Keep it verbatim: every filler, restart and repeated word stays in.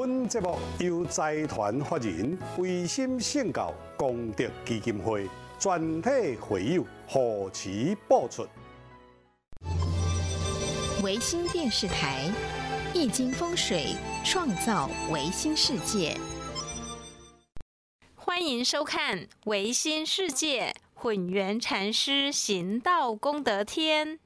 本节目由财团法人维心圣教功德基金会全体会友护持播出。 维新电视台易经风水创造维新世界， 欢迎收看《维新世界混元禅师行道功德天》。